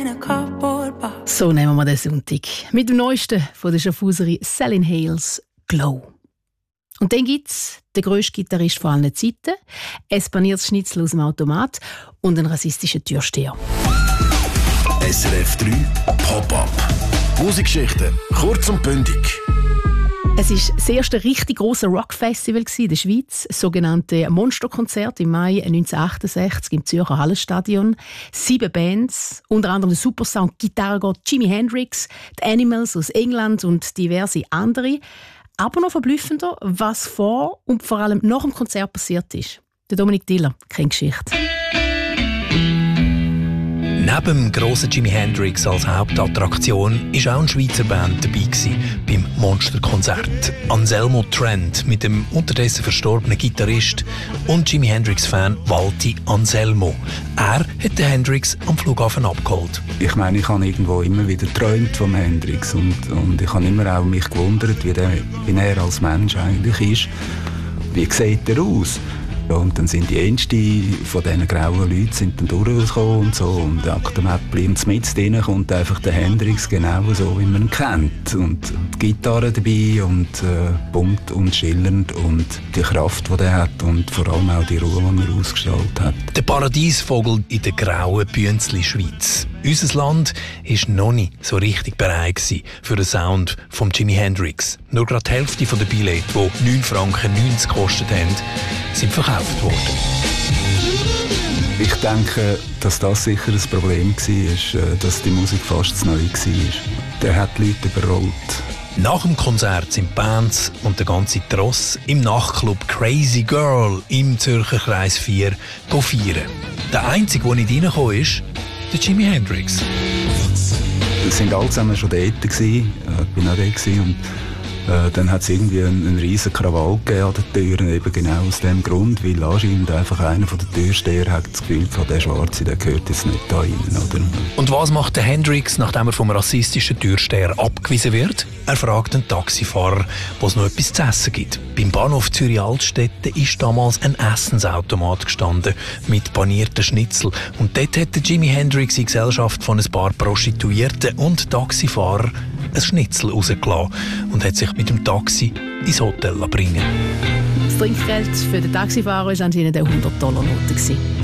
So nehmen wir den Sonntag. Mit dem Neuesten von der Schaffhauserin Celine Hales «Glow». Und dann gibt es den grössten Gitarrist von allen Zeiten, ein paniertes Schnitzel aus dem Automat und einen rassistischen Türsteher. SRF 3 Pop-Up. Musikgeschichten kurz und bündig. Es war das erste richtig grosse Rockfestival in der Schweiz, das sogenannte Monsterkonzert im Mai 1968 im Zürcher Hallenstadion. 7 Bands, unter anderem der Supersound Gitarrengott Jimi Hendrix, die Animals aus England und diverse andere. Aber noch verblüffender, was vor und vor allem nach dem Konzert passiert ist. Der Dominik Diller kennt Geschichte. Neben dem grossen Jimi Hendrix als Hauptattraktion war auch eine Schweizer Band dabei beim Monsterkonzert. Anselmo Trent mit dem unterdessen verstorbenen Gitarrist und Jimi Hendrix-Fan Walti Anselmo. Er hat den Hendrix am Flughafen abgeholt. Ich meine, ich habe irgendwo immer wieder geträumt vom Hendrix und ich habe immer auch mich gewundert, wie er als Mensch eigentlich ist. Wie sieht er aus? Und dann sind die Ängste von diesen grauen Leuten sind dann durchgekommen und so. Und Aktenmäppli und mit drin kommt einfach der Hendrix genau so, wie man ihn kennt. Und die Gitarre dabei und bunt und schillernd und die Kraft, die er hat und vor allem auch die Ruhe, die er ausgestrahlt hat. Der Paradiesvogel in der grauen Bünzli Schweiz. Unser Land war noch nicht so richtig bereit für den Sound von Jimi Hendrix. Nur gerade die Hälfte der Billette, die 9,90 Franken gekostet haben, sind verkauft worden. Ich denke, dass das sicher ein Problem war, dass die Musik fast zu neu war. Der hat die Leute überrollt. Nach dem Konzert sind Bands und der ganze Tross im Nachtclub Crazy Girl im Zürcher Kreis 4 feiern. Der Einzige, der nicht reingekommen ist, der Jimi Hendrix. Wir waren alle zusammen schon dort, ich war auch dort und dann hat es irgendwie einen riesen Krawall gegeben an den Türen, eben genau aus dem Grund, weil anscheinend einfach einer von den Türsteher hat das Gefühl gehabt, der Schwarze, der gehört jetzt nicht da rein, oder? Und was macht der Hendrix, nachdem er vom rassistischen Türsteher abgewiesen wird? Er fragt einen Taxifahrer, wo es noch etwas zu essen gibt. Beim Bahnhof Zürich-Altstetten ist damals ein Essensautomat gestanden mit panierten Schnitzel. Und dort hat der Jimi Hendrix in Gesellschaft von ein paar Prostituierten und Taxifahrer ein Schnitzel rausgelassen und hat sich mit dem Taxi ins Hotel bringen lassen. Das Trinkgeld für den Taxifahrer war anscheinend eine $100-Note.